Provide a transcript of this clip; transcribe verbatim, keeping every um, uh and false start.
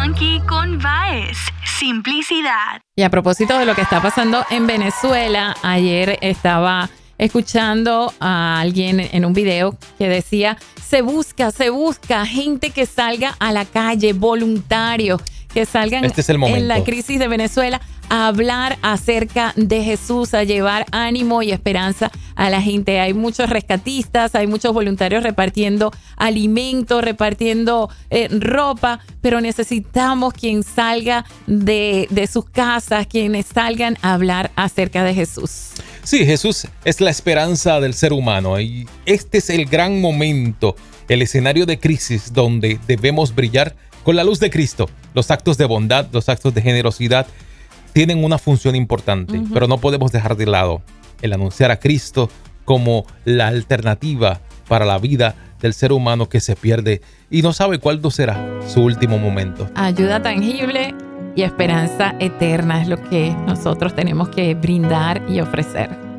funky con Baez. Simplicidad. Y a propósito de lo que está pasando en Venezuela, ayer estaba escuchando a alguien en un video que decía, se busca, se busca gente que salga a la calle, voluntarios, que salgan este es el momento. En la crisis de Venezuela a hablar acerca de Jesús, a llevar ánimo y esperanza a la gente. Hay muchos rescatistas, hay muchos voluntarios repartiendo alimentos, repartiendo eh, ropa, pero necesitamos quien salga de, de sus casas, quienes salgan a hablar acerca de Jesús. Sí, Jesús es la esperanza del ser humano y este es el gran momento, el escenario de crisis donde debemos brillar con la luz de Cristo. Los actos de bondad, los actos de generosidad tienen una función importante, uh-huh. pero no podemos dejar de lado el anunciar a Cristo como la alternativa para la vida del ser humano que se pierde y no sabe cuándo será su último momento. Ayuda tangible y esperanza eterna es lo que nosotros tenemos que brindar y ofrecer.